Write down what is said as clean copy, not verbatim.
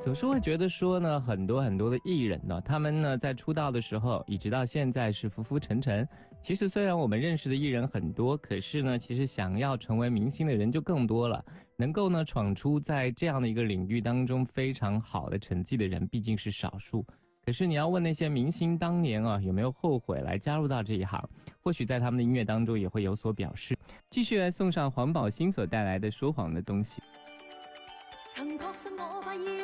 总是会觉得说呢，很多很多的艺人呢，他们呢在出道的时候，一直到现在是浮浮沉沉。其实虽然我们认识的艺人很多，可是呢，其实想要成为明星的人就更多了。能够呢闯出在这样的一个领域当中非常好的成绩的人，毕竟是少数。可是你要问那些明星当年啊有没有后悔来加入到这一行，或许在他们的音乐当中也会有所表示。继续来送上黄宝兴所带来的《说谎的东西》。 曾確信我快要